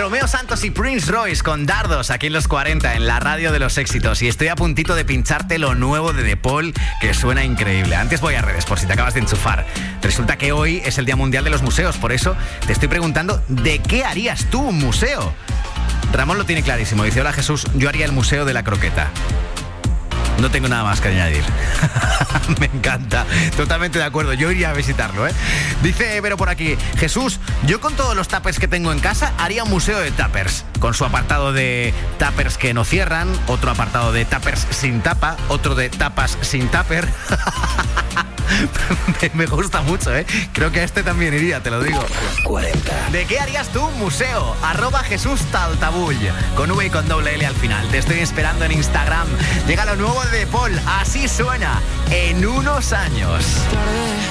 Romeo Santos y Prince Royce con Dardos aquí en los 40 en la radio de los éxitos. Y estoy a puntito de pincharte lo nuevo de De Paul, que suena increíble. Antes voy a redes por si te acabas de enchufar. Resulta que hoy es el Día Mundial de los Museos, por eso te estoy preguntando ¿de qué harías tú un museo? Ramón lo tiene clarísimo, dice: hola Jesús, yo haría el Museo de la Croqueta. No tengo nada más que añadir. Me encanta. Totalmente de acuerdo. Yo iría a visitarlo, ¿eh? Dice Vero por aquí: Jesús, yo con todos los tuppers que tengo en casa haría un museo de tuppers. Con su apartado de tuppers que no cierran, otro apartado de tuppers sin tapa, otro de tapas sin tupper. Me gusta mucho, ¿eh? Creo que a este también iría, te lo digo. 40. ¿De qué harías tú un museo? @Jesús Taltabull. Con V y con doble L al final. Te estoy esperando en Instagram. Llega lo nuevo de Paul. Así suena en unos años. Tarde,